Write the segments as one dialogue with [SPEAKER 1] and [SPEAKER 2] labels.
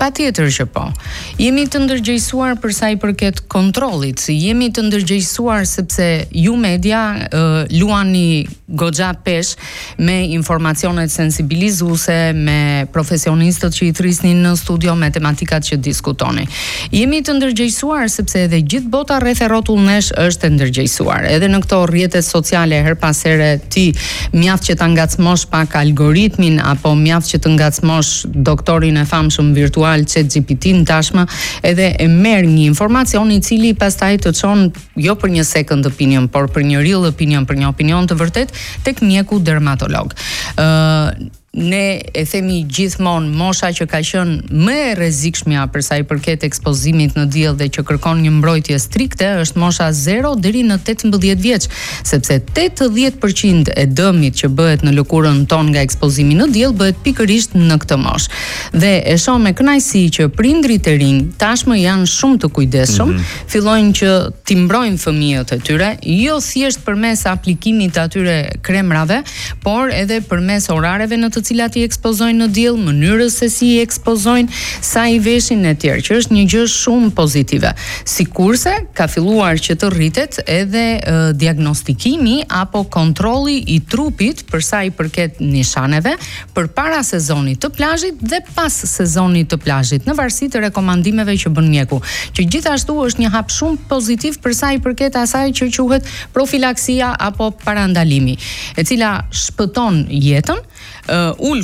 [SPEAKER 1] Patjetër që po. Jemi të ndërgjegjësuar për sa i përket kontrollit. Jemi të ndërgjegjësuar sepse ju media luani goxha pesh me informacionet sensibilizuese, me profesionistët që i thrisnin në studio, me tematikat që diskutoni. Jemi të ndërgjegjësuar sepse edhe gjithë bota rreth e rrotullnesh është e ndërgjegjësuar. Edhe në këto rrjetet sociale her pas here ti mjaft që ta ngacmosh pak algoritmin apo mjaft që të ngacmosh doktorin e famshëm virtual ChatGPT-n tashmë, edhe e merr një informacion i cili pastaj të çon jo për një second opinion, por për një real opinion, për një opinion të vërtet tek mjeku dermatolog. Ne e themi gjithmonë mosha që ka qenë më e rrezikshmja për sa i përket ekspozimit në diell dhe që kërkon një mbrojtje strikte është mosha 0 deri në 18 vjeç, sepse 80% e dëmit që bëhet në lëkurën tonë nga ekspozimi në diell bëhet pikërisht në këtë moshë. Dhe e shoh me kënaqësi që prindrit e rinj tashmë janë shumë të kujdesshëm, fillojnë që t'i mbrojnë fëmijët e tyre, jo thjesht përmes aplikimit të atyre kremrave, por edhe përmes orareve në të cilat i ekspozojnë në diell, mënyrës se si i ekspozojnë, sa i veshin e tjerë, që është një gjë shumë pozitive. Sikurse ka filluar që të rritet edhe diagnostikimi apo kontrolli i trupit për sa i përket nishaneve përpara sezonit të plazhit dhe pas sezonit të plazhit, në varësi të rekomandimeve që bën mjeku, që gjithashtu është një hap shumë pozitiv për sa i përket asaj që quhet profilaksia apo parandalimi, e cila shpëton jetën, ul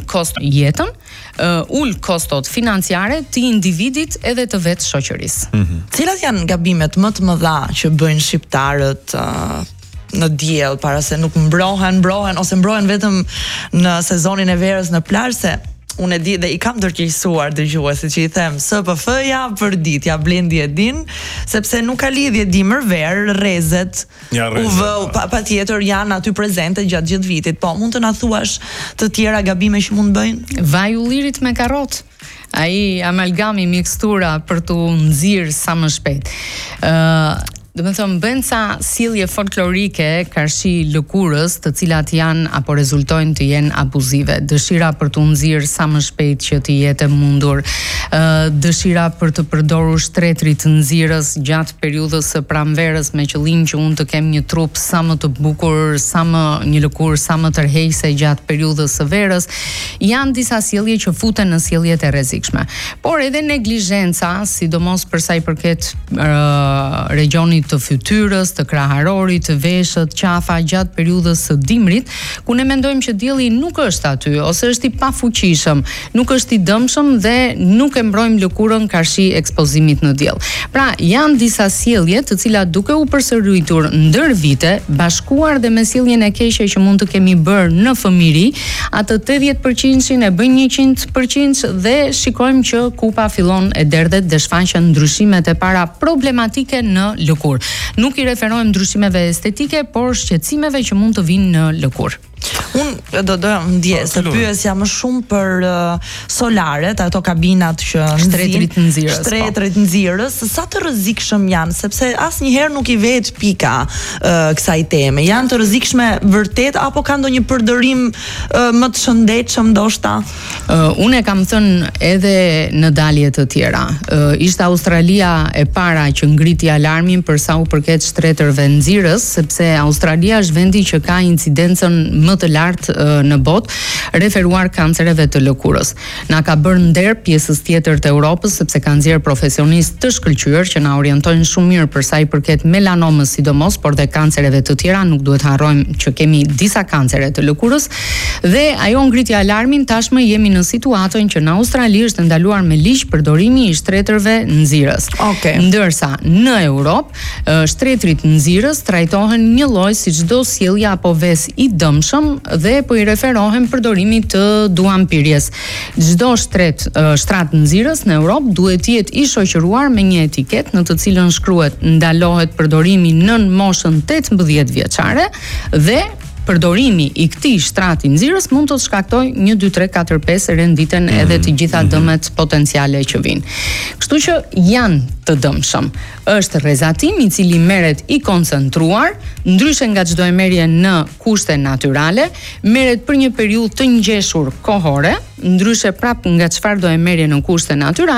[SPEAKER 1] kostot financiare të individit edhe të vetë shoqërisë.
[SPEAKER 2] Cilat janë gabimet më të mëdha që bëjnë shqiptarët në diell para se nuk mbrohen ose mbrohen vetëm në sezonin e verës në plazh, se unë e di dhe i kam ndërgjegjësuar dëgjuesit që i them SPF-ja për ditë, ja blendi e din, sepse nuk ka lidhje dimër verë, rrezet, UV, patjetër janë aty prezente gjatë gjithë vitit. Po, mund të na thuash të tjera gabime që mund bëjnë?
[SPEAKER 1] Vaj ullirit me karrot. Ai amalgami mikstura për t'u nxirr sa më shpejt. Do të them bën sa sjellje folklorike karshi lëkurës, të cilat janë apo rezultojnë të jenë abuzive. Dëshira për të nxirr sa më shpejt që të jetë mundur, dëshira për të përdorur shtretrit të nxirrës gjatë periudhës së pranverës me qëllim që unë të kem një trup sa më të bukur, një lëkurë sa më tërheqëse gjatë periudhës së verës, janë disa sjellje që futen në sjelljet e rrezikshme. Por edhe neglizhenca, sidomos për sa i përket regionit të fytyrës, të kraharorit, të veshët, qafa gjatë periudhës së dimrit, ku ne mendojmë që dielli nuk është aty ose është i pafuqishëm, nuk është i dëmshëm dhe nuk e mbrojmë lëkurën karshi ekspozimit në diell. Pra, janë disa sjellje të cilat duke u përsëritur ndër vite, bashkuar dhe me sjelljen e keqe që mund të kemi bërë në fëmijëri, atë 80% e bëjnë 100% dhe shikojmë që kupa fillon e derdhet dhe shfaqen ndryshimet e para problematike në lëkurë. Nuk i referohem ndryshimeve estetike, por shqetësimeve që mund të vinë në lëkurë.
[SPEAKER 2] Unë do ndjes se pyesja më shumë për solaret, ato kabinat që
[SPEAKER 1] shtretrit
[SPEAKER 2] nxirrës, sa të rrezikshëm janë, sepse asnjëherë nuk i vehet pika kësaj teme. Janë të rrezikshme vërtet apo ka ndonjë përdorim më të shëndetshëm ndoshta?
[SPEAKER 1] Unë e kam thënë edhe në dalje të tjera. Ishte Australia e para që ngriti alarmin për sa u përket shtretërve nxirrës, sepse Australia është vendi që ka incidencën më të lartë në botë referuar kancereve të lëkurës. Na ka bërë nder pjesës tjetër të Europës sepse kanë nxjerr profesionistë të shkëlqyer që na orientojnë shumë mirë për sa i përket melanomës sidomos, por dhe kancereve të tjera, nuk duhet harrojmë që kemi disa kancere të lëkurës dhe ajo ngriti alarmin, tashmë jemi në situatën që në Australi është ndaluar me ligj përdorimi i shtretërve nxirrës. Ndërsa në Europë shtretrit nxirrës trajtohen një lloj si çdo sjellje apo ves i dëmshëm dhe po i referohen përdorimit të duampirjes. Çdo shtrat nxirrës në Europë duhet të jetë i shoqëruar me një etiket në të cilën shkruhet ndalohet përdorimi nën moshën 18 vjeçare dhe përdorimi i këtij shtrati nxirrës mund të shkaktojë 1, 2, 3, 4, 5 renditen edhe të gjitha dëmet potenciale që vijnë. Kështu që janë të dëmshëm. Është rrezatim i cili merret i koncentruar, ndryshe nga çdo emerje në kushte natyrale, merret për një periudhë të ngjeshur kohore, ndryshe prap nga çfarëdo emerje në kushte natyrale.